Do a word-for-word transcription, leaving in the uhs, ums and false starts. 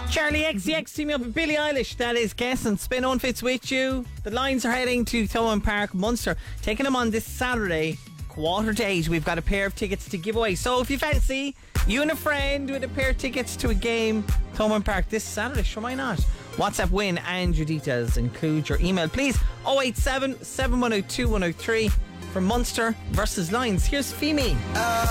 Charlie X C X teaming up with Billie Eilish. That is guessing. Spin on Fits with you. The Lions are heading to Thomond Park, Munster, taking them on this Saturday, quarter to eight. We've got a pair of tickets to give away. So if you fancy you and a friend with a pair of tickets to a game, Thomond Park this Saturday, sure, why not? WhatsApp win and your details. Include your email, please. oh eight seven, seven one oh two, one oh three for Munster versus Lions. Here's Femi. Uh